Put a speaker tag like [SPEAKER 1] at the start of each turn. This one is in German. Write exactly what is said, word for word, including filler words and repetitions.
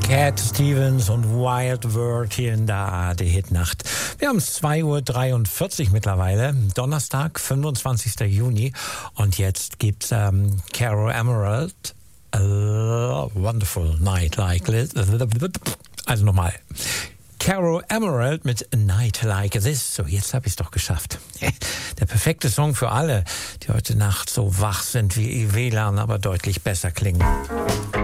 [SPEAKER 1] Cat Stevens und Wild World hier in der A R D-Hitnacht. Wir haben es zwei Uhr dreiundvierzig mittlerweile, Donnerstag, fünfundzwanzigster Juni. Und jetzt gibt's ähm, Caro Emerald, A Wonderful Night Like This. Also nochmal. Caro Emerald mit A Night Like This. So, jetzt habe ich es doch geschafft. Der perfekte Song für alle, die heute Nacht so wach sind wie ihr W L A N, aber deutlich besser klingen.